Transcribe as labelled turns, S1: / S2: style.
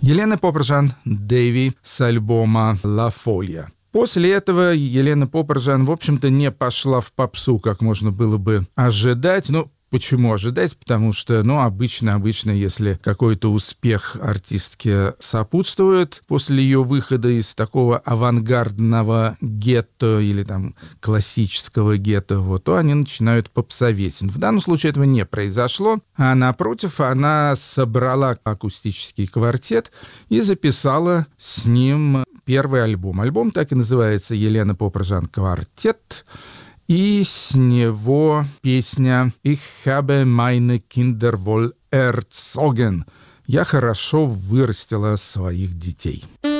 S1: Елена Попржан, Дэви с альбома «Ла Фолья». После этого Елена Попржан, в общем-то, не пошла в попсу, как можно было бы ожидать. Почему ожидать? Потому что, обычно, если какой-то успех артистке сопутствует после ее выхода из такого авангардного гетто или там классического гетто, то они начинают попсоветь. В данном случае этого не произошло, а напротив, она собрала акустический квартет и записала с ним первый альбом. Альбом так и называется «Елена Попржан Квартет». И с него песня «Ich habe meine Kinder wohl erzogen». «Я хорошо вырастила своих детей».